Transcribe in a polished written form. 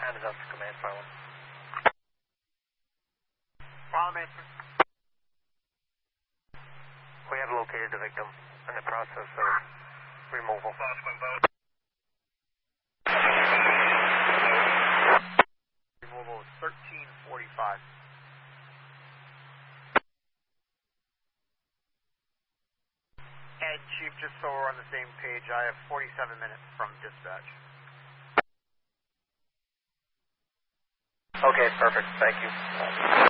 Hands up for command file. File answer. We have located the victim in the process of removal. Removal is 13:45. Ed, Chief, just so we're on the same page, I have 47 minutes from dispatch. Okay, perfect. Thank you.